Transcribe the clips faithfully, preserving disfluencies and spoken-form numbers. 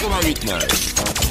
quatre-vingt-huit neuf.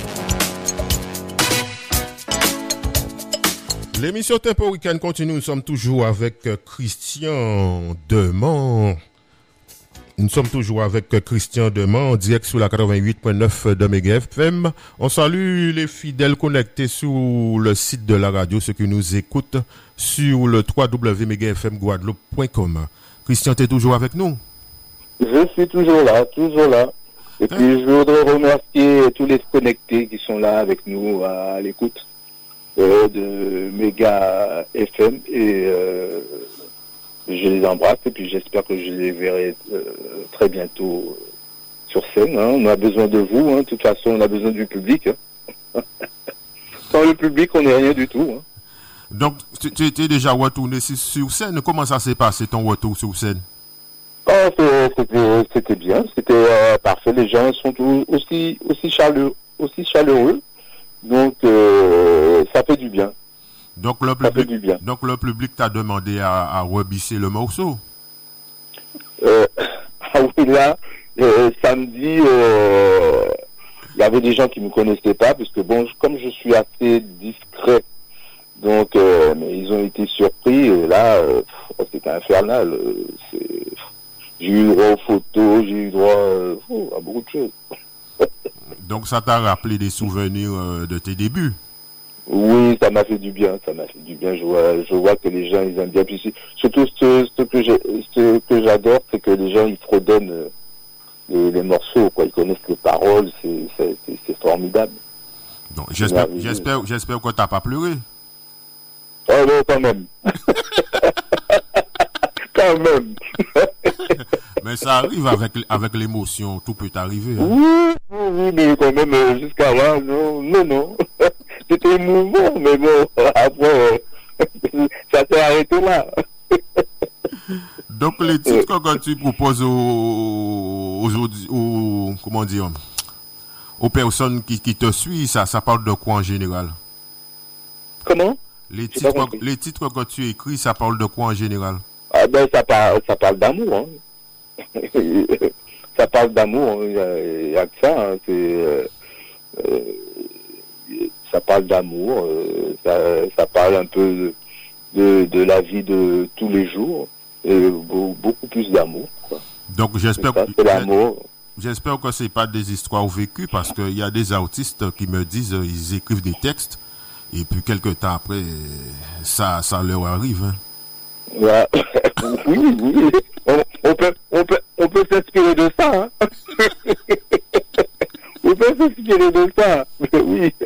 L'émission Tempo Week-end continue. Nous sommes toujours avec Christian Demant. Nous sommes toujours avec Christian Demant en direct sur la quatre-vingt-huit neuf de Méga F M. On salue les fidèles connectés sur le site de la radio, ceux qui nous écoutent sur le w w w point mega f m guadeloupe point com. Christian, tu es toujours avec nous? Je suis toujours là, toujours là. Et hein? Puis je voudrais remercier tous les connectés qui sont là avec nous à l'écoute euh, de Méga F M et euh, je les embrasse et puis j'espère que je les verrai euh, très bientôt sur scène. Hein. On a besoin de vous, hein. De toute façon on a besoin du public. Hein. Sans le public on n'est rien du tout. Hein. Donc tu étais déjà retourné sur scène. Comment ça s'est passé ton retour sur scène? Oh, c'était, c'était bien, c'était euh, parfait. Les gens sont tout, aussi, aussi, chaleureux, aussi chaleureux, donc euh, ça fait du bien. Donc le public, ça fait du bien. Donc le public t'a demandé à, à rebisser le morceau. Euh, ah oui, là, euh, samedi, euh, il y avait des gens qui me connaissaient pas, parce que bon, comme je suis assez discret, donc euh, mais ils ont été surpris. Et là, euh, c'était infernal. Euh, c'est J'ai eu droit aux photos, j'ai eu droit euh, oh, à beaucoup de choses. Donc ça t'a rappelé des souvenirs euh, de tes débuts? Oui, ça m'a fait du bien, ça m'a fait du bien. Je vois, je vois que les gens ils aiment bien. Puis surtout ce, ce que j'ai, ce que j'adore, c'est que les gens ils fredonnent euh, les, les morceaux, quoi. Ils connaissent les paroles, c'est, c'est, c'est, c'est formidable. Donc j'espère, j'espère, j'espère que t'as pas pleuré. Oh non, quand même. Quand même. Mais ça arrive avec, avec l'émotion, tout peut arriver. Hein. Oui, oui, oui, mais quand même, jusqu'à là, non, non, non. C'était émouvant, mais bon, après, euh, ça s'est arrêté là. Donc, les titres que tu proposes aux, aux, aux, comment dire, aux personnes qui, qui te suivent, ça, ça parle de quoi en général? Comment? Les titres, les titres que tu écris, ça parle de quoi en général? Ah ben, ça parle, ça parle d'amour, hein. Ça parle d'amour, il n'y a, a que ça, hein. C'est, euh, euh, ça parle d'amour, euh, ça, ça parle un peu de, de, de la vie de tous les jours, et beaucoup plus d'amour, quoi. Donc j'espère ça, que l'amour. J'espère que c'est pas des histoires vécues, parce qu'il y a des artistes qui me disent ils écrivent des textes et puis quelques temps après ça ça leur arrive, hein. Ouais. Oui, oui. On, on peut, on peut, on peut s'inspirer de ça. Hein. On peut s'inspirer de ça. Oui.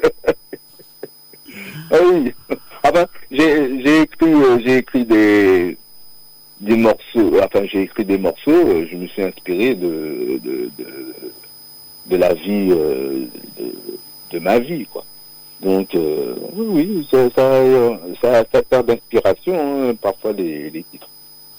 Ah oui. Enfin, j'ai, j'ai écrit, j'ai écrit des, des morceaux. Enfin, j'ai écrit des morceaux. Je me suis inspiré de, de, de, de la vie, de, de ma vie, quoi. Donc, euh, oui, oui, ça, ça, ça, ça sert d'inspiration, hein, parfois, les, les titres.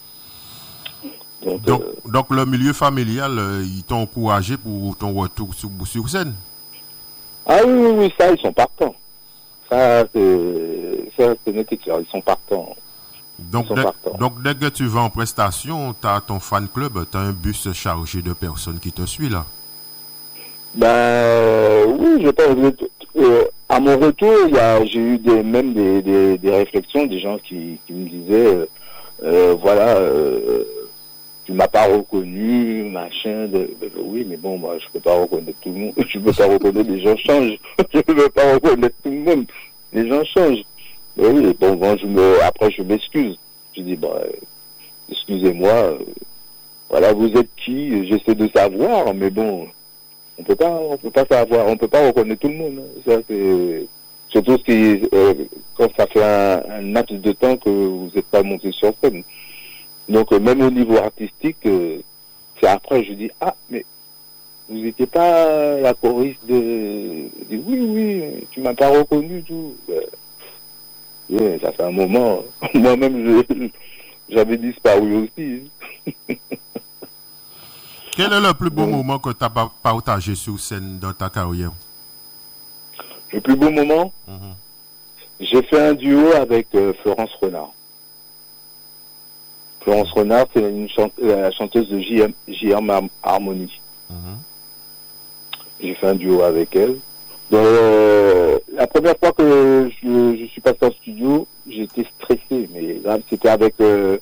Donc, donc, euh, donc, le milieu familial, euh, ils t'ont encouragé pour ton retour sur, sur scène? Ah oui, oui, oui, ça, ils sont partants. Ça, c'est, ça, c'est net et clair, ils sont partants. Donc, ils sont dès, partants. donc, dès que tu vas en prestation, tu as ton fan club, tu as un bus chargé de personnes qui te suivent, là? Ben, oui, je pense que, euh, à mon retour, il y a, j'ai eu des, même des, des, des réflexions, des gens qui, qui me disaient, euh, euh, voilà, euh, tu m'as pas reconnu, machin, de, de, oui, mais bon, moi, je peux pas reconnaître tout le monde, je peux pas reconnaître, les gens changent, je peux pas reconnaître tout le monde, les gens changent. Mais oui, bon, bon, je me, après, je m'excuse. Je dis, bon, euh, excusez-moi, euh, voilà, vous êtes qui? J'essaie de savoir, mais bon, on peut pas, on peut pas savoir, on peut pas reconnaître tout le monde. Hein. Ça, c'est, surtout si, euh, quand ça fait un, un laps de temps que vous n'êtes pas monté sur scène. Donc, euh, même au niveau artistique, euh, c'est après, je dis, ah, mais vous n'étiez pas la choriste de, je dis, oui, oui, tu m'as pas reconnu, tout. Euh, yeah, ça fait un moment. Moi-même, je, j'avais disparu aussi. Quel est le plus beau mmh. moment que tu as partagé sur scène dans ta carrière? Le plus beau moment mmh. J'ai fait un duo avec euh, Florence Renard. Florence Renard, c'est une chante, la chanteuse de J M, J M Harmonie. Mmh. j'ai fait un duo avec elle. Donc, euh, la première fois que je, je suis passé en studio, j'étais stressé, mais là, c'était avec, euh,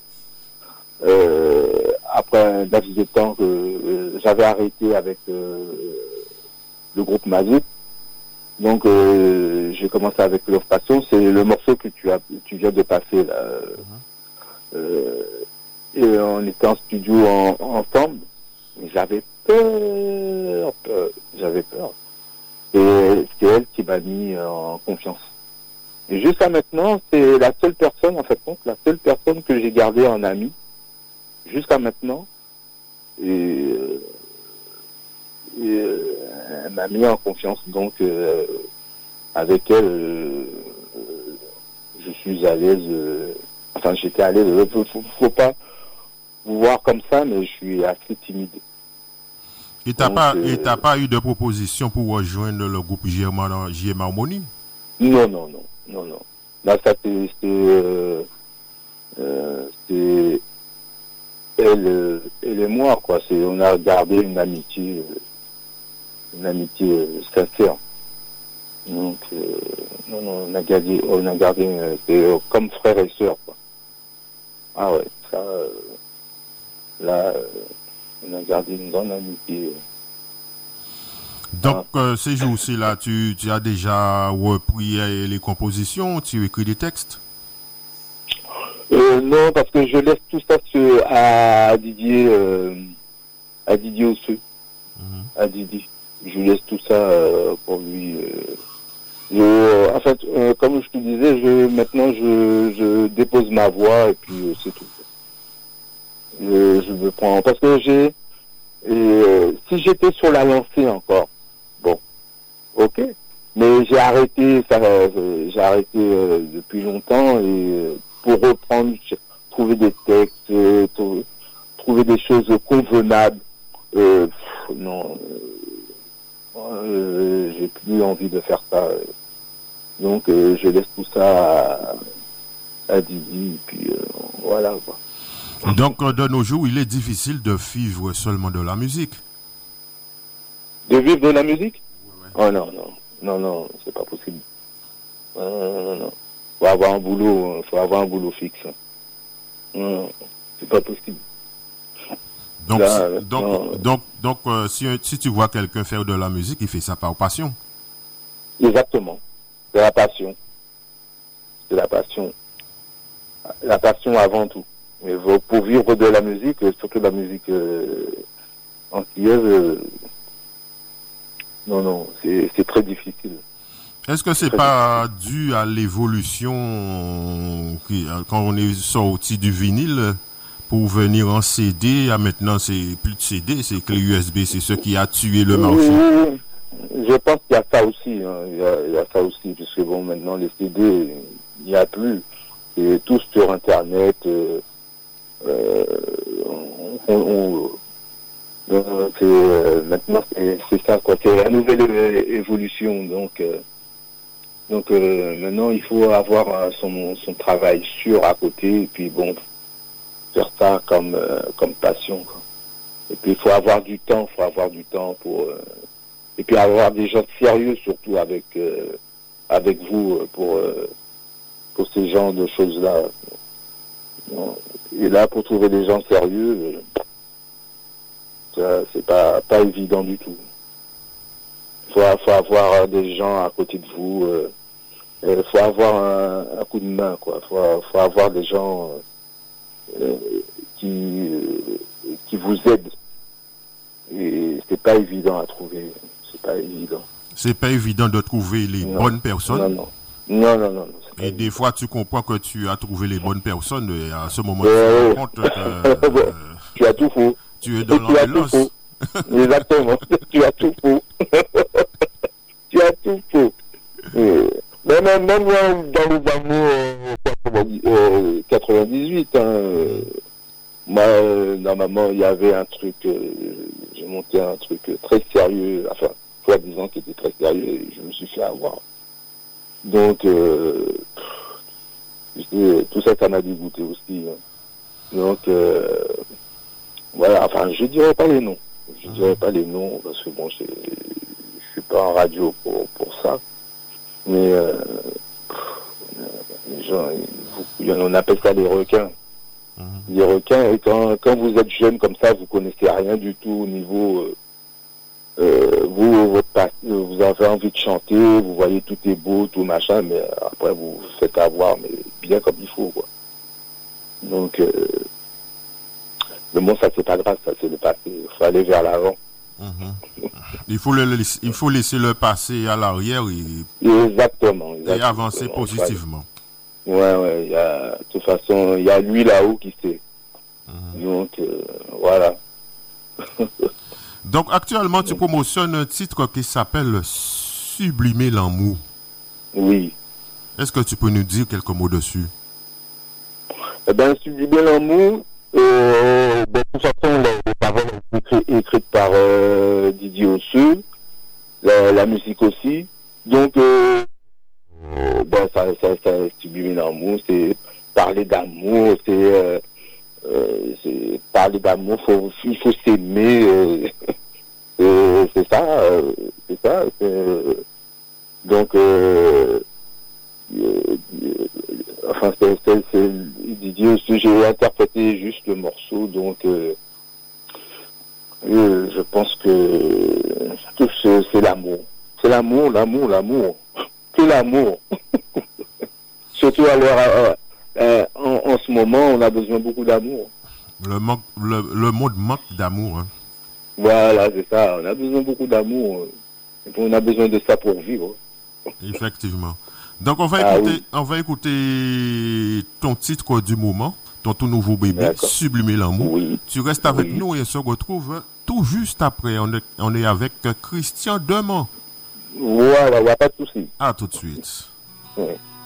euh, après un laps de temps que euh, j'avais arrêté avec euh, le groupe Mazut. Donc, euh, j'ai commencé avec Love Passion. C'est le morceau que tu as, tu viens de passer là. Euh, et on était en studio en, ensemble. Mais j'avais peur, peur, j'avais peur. Et c'est elle qui m'a mis en confiance. Et jusqu'à maintenant, c'est la seule personne, en fait, compte, la seule personne que j'ai gardée en ami, jusqu'à maintenant. Et, euh, et euh, elle m'a mis en confiance. Donc, euh, avec elle, euh, je suis à l'aise. Euh, enfin, j'étais à l'aise. Faut, faut, faut pas vous voir comme ça, mais je suis assez timide. Et t'as pas, euh, et t'as pas eu de proposition pour rejoindre le groupe J M Harmony? Non, non, non, non, non. Là, ça c'est, c'est, euh, euh, c'est elle, elle et moi, quoi. C'est, on a gardé une amitié, une amitié euh, sincère. Donc, euh, non, non, on a gardé, on a gardé, euh, c'est euh, comme frère et sœur, quoi. Ah ouais, ça, euh, là. Euh, on a gardé une grande amitié. Donc, ah. euh, ces jours-ci, là, tu, tu as déjà repris euh, les compositions, tu écris des textes? euh, Non, parce que je laisse tout ça sur, à Didier, euh, à Didier Osseux. Mm-hmm. À Didier. Je laisse tout ça euh, pour lui. Euh, je, euh, en fait, euh, comme je te disais, je, maintenant, je, je dépose ma voix et puis euh, c'est tout. Je, je me prends parce que j'ai et euh, si j'étais sur la lancée encore, bon, ok, mais j'ai arrêté ça, euh, j'ai arrêté euh, depuis longtemps et euh, pour reprendre, trouver des textes, euh, trouver, trouver des choses convenables, euh, pff, non, euh, euh, j'ai plus envie de faire ça, euh, donc euh, je laisse tout ça à, à Didi et puis euh, voilà quoi. Donc, de nos jours, il est difficile de vivre seulement de la musique. De vivre de la musique? Ouais, ouais. Oh non, non, non, non, c'est pas possible. Non, non, non, non. Faut avoir un boulot, faut avoir un boulot fixe. Non, non, c'est pas possible. Donc, Là, si, donc, non, donc, donc, euh, si, si tu vois quelqu'un faire de la musique, il fait ça par passion. Exactement. C'est la passion. C'est la passion. La passion avant tout. Mais pour vivre de la musique, surtout de la musique euh, antillaise, euh, non, non, c'est, c'est très difficile. Est-ce que c'est, c'est pas difficile. Dû à l'évolution qui, quand on est sorti du vinyle pour venir en C D, à maintenant c'est plus de C D, c'est clé U S B, c'est ce qui a tué le marché? Oui, je pense qu'il y a ça aussi, hein. il, y a, il y a ça aussi, puisque bon, maintenant les C D, il n'y a plus, c'est tout sur Internet. Euh, Euh, on, on, on, c'est, euh, maintenant c'est, c'est ça quoi, c'est la nouvelle évolution donc euh, donc euh, maintenant il faut avoir euh, son, son travail sûr à côté et puis bon faire ça comme euh, comme passion quoi. Et puis il faut avoir du temps, il faut avoir du temps pour euh, et puis avoir des gens sérieux surtout avec euh, avec vous pour euh, pour ces genres de choses là. Et là, pour trouver des gens sérieux, ça, c'est pas, pas évident du tout. Il faut, faut avoir des gens à côté de vous. Il euh, faut avoir un, un coup de main, quoi. Il faut, faut avoir des gens euh, qui, euh, qui vous aident. Et c'est pas évident à trouver. C'est pas évident. C'est pas évident de trouver les non. bonnes personnes. Non, non. Non, non, non. non et des fois, tu comprends que tu as trouvé les bonnes personnes, et à ce moment, euh, tu te rends compte que euh, tu as tout faux. Tu es dans l'ambulance. Exactement. Tu as tout faux. Tu as tout faux. Même, même, même dans les années euh, quatre-vingt-dix-huit, hein, euh, moi, euh, normalement, il y avait un truc, euh, j'ai monté un truc très sérieux, enfin, soi-disant qui était très sérieux, et je me suis fait avoir. Donc, euh, tout ça, ça m'a dégoûté aussi. Hein. Donc, euh, voilà, enfin, je dirais pas les noms. Je dirais pas les noms, parce que bon, c'est, suis pas en radio pour, pour ça. Mais euh, les gens, ils, on appelle ça les requins. Mmh. Les requins, et quand, quand vous êtes jeune comme ça, vous connaissez rien du tout au niveau... Euh, euh, vous, votre, vous avez envie de chanter, vous voyez tout est beau, tout machin, mais après vous vous faites avoir, mais bien comme il faut, quoi. Donc, euh, mais bon, ça c'est pas grave, ça c'est le passé, il faut aller vers l'avant. Mmh. il, faut le, il faut laisser le passé à l'arrière et, exactement, exactement, et avancer positivement. Ouais, ouais, il y a, de toute façon, il y a lui là-haut qui sait. Mmh. Donc, euh, voilà. Donc, actuellement, tu promotionnes un titre qui s'appelle Sublimer l'amour. Oui. Est-ce que tu peux nous dire quelques mots dessus? Eh bien, Sublimer l'amour, euh, de toute façon, les paroles ont été écrites par euh, Didier Osseux, la, la musique aussi. Donc, euh, euh, ben, ça, ça, ça, Sublimer l'amour, c'est parler d'amour, c'est, euh, euh, c'est parler d'amour, faut, il faut s'aimer. Euh, euh, c'est ça, euh, c'est ça. C'est, euh, donc, euh, euh, enfin, c'est, c'est, c'est Didier aussi, j'ai interprété juste le morceau, donc euh, euh, je pense que tout c'est, c'est l'amour. C'est l'amour, l'amour, l'amour. Que l'amour. Surtout à l'heure, euh, euh, en, en ce moment, on a besoin beaucoup d'amour. Le, manque, le, le monde manque d'amour. Hein. Voilà, c'est ça. On a besoin beaucoup d'amour. Et puis on a besoin de ça pour vivre. Effectivement. Donc, on va, ah, écouter, oui. on va écouter ton titre du moment, ton tout nouveau bébé, D'accord. Sublimer l'amour. Oui. Tu restes avec oui. nous et on se retrouve tout juste après. On est, on est avec Christian Demant. Voilà, il n'y a pas de souci. À tout de suite. Oui.